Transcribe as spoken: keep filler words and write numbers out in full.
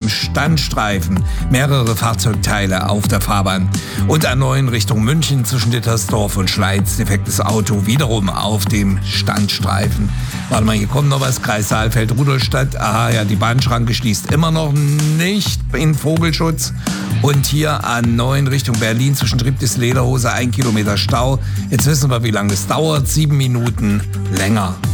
Standstreifen. Mehrere Fahrzeugteile auf der Fahrbahn. Und A neun Richtung München zwischen Dittersdorf und Schleiz. Defektes Auto wiederum auf dem Standstreifen. Warte mal, hier kommt noch was. Kreis Saalfeld, Rudolstadt. Aha, ja, die Bahnschranke schließt immer noch nicht in Vogelschutz. Und hier A neun Richtung Berlin zwischen Triptis Lederhose, ein Kilometer Stau. Jetzt wissen wir, wie lange es dauert. Sieben Minuten länger.